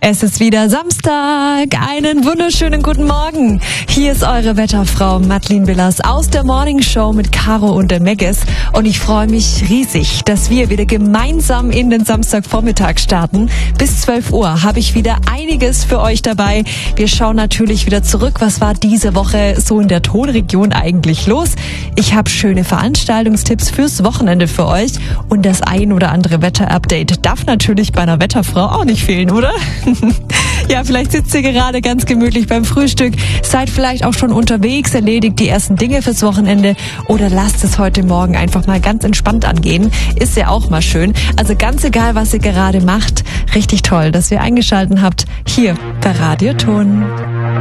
Es ist wieder Samstag. Einen wunderschönen guten Morgen. Hier ist eure Wetterfrau Madeleine Willers aus der Morning Show mit Caro und der Megges. Und ich freue mich riesig, dass wir wieder gemeinsam in den Samstagvormittag starten. Bis 12 Uhr habe ich wieder einiges für euch dabei. Wir schauen natürlich wieder zurück. Was war diese Woche so in der Tonregion eigentlich los? Ich habe schöne Veranstaltungstipps fürs Wochenende für euch. Und das ein oder andere Wetter-Update darf natürlich bei einer Wetterfrau auch nicht fehlen, oder? Ja, vielleicht sitzt ihr gerade ganz gemütlich beim Frühstück, seid vielleicht auch schon unterwegs, erledigt die ersten Dinge fürs Wochenende oder lasst es heute Morgen einfach mal ganz entspannt angehen. Ist ja auch mal schön. Also ganz egal, was ihr gerade macht, richtig toll, dass ihr eingeschaltet habt hier bei Radio Ton.